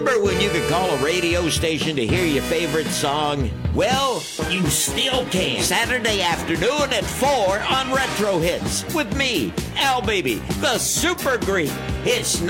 Remember when you could call a radio station to hear your favorite song? Well, you still can. Saturday afternoon at 4 on Retro Hits with me, Al Baby, the Super Greek. It's